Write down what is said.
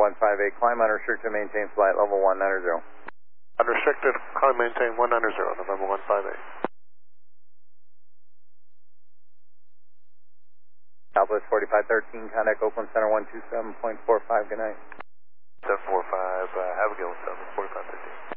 158, climb unrestricted, maintain flight level 190. Unrestricted, climb maintain 190, November 158. Southwest 4513, contact Oakland Center 127.45, good night. 745, have a good one, 74513.